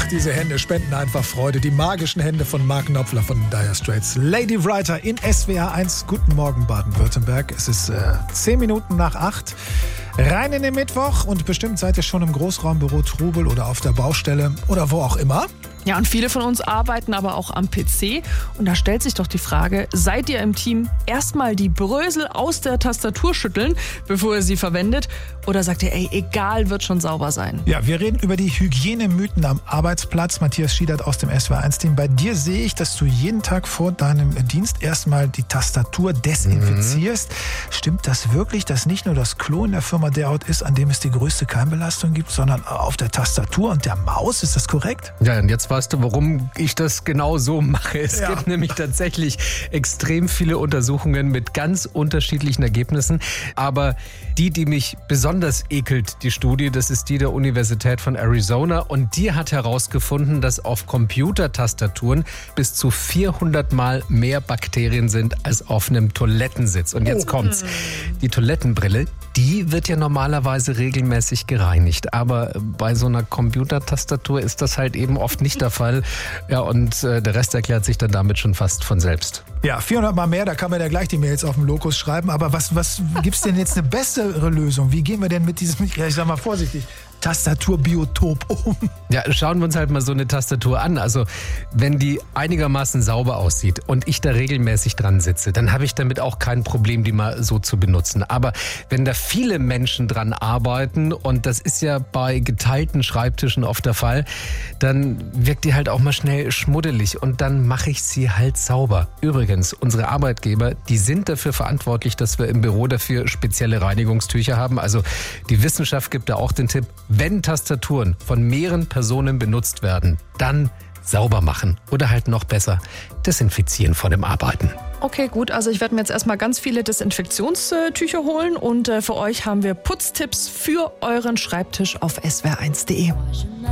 diese Hände spenden einfach Freude. Die magischen Hände von Mark Knopfler von den Dire Straits. Lady Writer in SWR 1. Guten Morgen, Baden-Württemberg. Es ist 10 Minuten nach 8. Rein in den Mittwoch und bestimmt seid ihr schon im Großraumbüro Trubel oder auf der Baustelle oder wo auch immer. Ja, und viele von uns arbeiten aber auch am PC. Und da stellt sich doch die Frage, seid ihr im Team erstmal die Brösel aus der Tastatur schütteln, bevor ihr sie verwendet? Oder sagt ihr, ey, egal, wird schon sauber sein? Ja, wir reden über die Hygienemythen am Arbeitsplatz. Matthias Schiedert aus dem SWR1-Team. Bei dir sehe ich, dass du jeden Tag vor deinem Dienst erstmal die Tastatur desinfizierst. Stimmt das wirklich, dass nicht nur das Klo in der Firma der Ort ist, an dem es die größte Keimbelastung gibt, sondern auf der Tastatur und der Maus? Ist das korrekt? Ja, und jetzt weißt du, warum ich das genau so mache. Es gibt nämlich tatsächlich extrem viele Untersuchungen mit ganz unterschiedlichen Ergebnissen. Aber die mich besonders ekelt, die Studie, das ist die der Universität von Arizona. Und die hat herausgefunden, dass auf Computertastaturen bis zu 400 Mal mehr Bakterien sind als auf einem Toilettensitz. Und jetzt kommt's. Die Toilettenbrille, die wird ja normalerweise regelmäßig gereinigt. Aber bei so einer Computertastatur ist das halt eben oft nicht der Fall. Ja, und der Rest erklärt sich dann damit schon fast von selbst. Ja, 400 Mal mehr, da kann man ja gleich die Mails auf dem Lokus schreiben. Aber was gibt's denn jetzt eine bessere Lösung? Wie gehen wir denn mit diesem, ich sag mal vorsichtig, Tastaturbiotop um? Ja, schauen wir uns halt mal so eine Tastatur an. Also wenn die einigermaßen sauber aussieht und ich da regelmäßig dran sitze, dann habe ich damit auch kein Problem, die mal so zu benutzen. Aber wenn da viele Menschen dran arbeiten, und das ist ja bei geteilten Schreibtischen oft der Fall, dann wirkt die halt auch mal schnell schmuddelig und dann mache ich sie halt sauber. Übrigens, unsere Arbeitgeber, die sind dafür verantwortlich, dass wir im Büro dafür spezielle Reinigungstücher haben. Also die Wissenschaft gibt da auch den Tipp, wenn Tastaturen von mehreren Personen benutzt werden, dann sauber machen oder halt noch besser desinfizieren vor dem Arbeiten. Okay, gut. Also ich werde mir jetzt erstmal ganz viele Desinfektionstücher holen und für euch haben wir Putztipps für euren Schreibtisch auf swr1.de.